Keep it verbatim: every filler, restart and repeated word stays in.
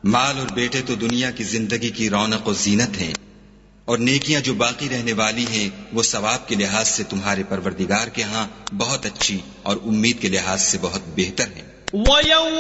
माल और बेटे तो दुनिया की जिंदगी की रौनक और जीनत हैं, और नेकियां जो बाकी रहने वाली हैं वो सवाब के लिहाज से तुम्हारे परवरदिगार के यहाँ बहुत अच्छी और उम्मीद के लिहाज से बहुत बेहतर हैं।